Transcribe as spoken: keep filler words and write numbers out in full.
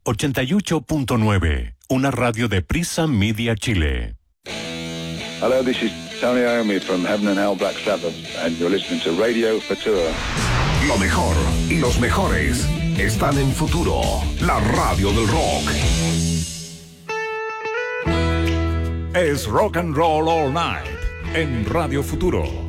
ochenta y ocho punto nueve, una radio de Prisa Media Chile. Hello, this is Tony Iommi from Heaven and Hell Black Sabbath, and you're listening to Radio Futura. Lo mejor y los mejores están en Futuro, la radio del rock. Es Rock and Roll All Night en Radio Futuro.